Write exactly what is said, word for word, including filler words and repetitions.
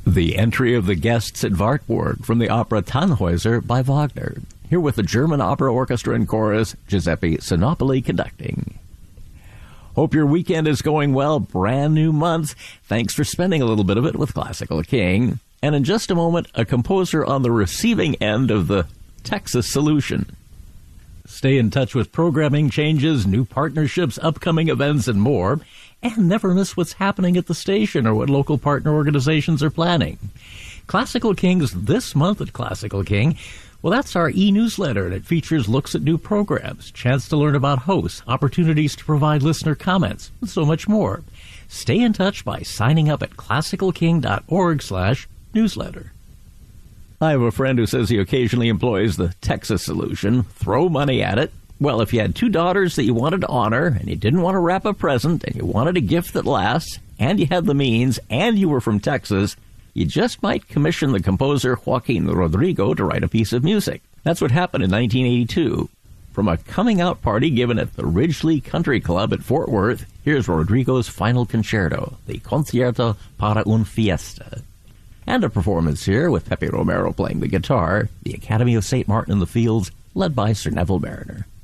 The entry of the guests at Wartburg from the opera Tannhäuser by Wagner. Here with the German Opera Orchestra and Chorus, Giuseppe Sinopoli conducting. Hope your weekend is going well. Brand new month. Thanks for spending a little bit of it with Classical King. And in just a moment, a composer on the receiving end of the Texas Solution. Stay in touch with programming changes, new partnerships, upcoming events, and more. And never miss what's happening at the station or what local partner organizations are planning. Classical King's this month at Classical King. Well, that's our e-newsletter, and it features looks at new programs, chance to learn about hosts, opportunities to provide listener comments, and so much more. Stay in touch by signing up at classicalking.org slash newsletter. I have a friend who says he occasionally employs the Texas Solution. Throw money at it. Well, if you had two daughters that you wanted to honor, and you didn't want to wrap a present, and you wanted a gift that lasts, and you had the means, and you were from Texas, you just might commission the composer Joaquin Rodrigo to write a piece of music. That's what happened in nineteen eighty-two. From a coming-out party given at the Ridgely Country Club at Fort Worth, here's Rodrigo's final concerto, the Concierto para un Fiesta. And a performance here with Pepe Romero playing the guitar, the Academy of Saint Martin in the Fields, led by Sir Neville Mariner.